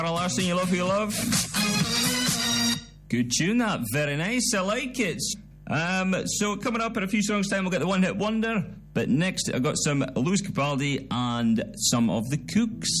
Carl Larson, You Love Who You Love. Good tune, that. Very nice. I like it. So coming up in a few songs' time, we'll get the One Hit Wonder. But next, I've got some Lewis Capaldi and some of the Kooks.